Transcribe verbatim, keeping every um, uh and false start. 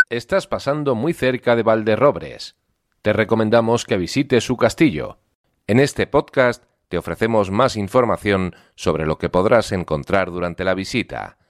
Estás pasando muy cerca de Valderrobres. Te recomendamos que visites su castillo. En este podcast te ofrecemos más información sobre lo que podrás encontrar durante la visita.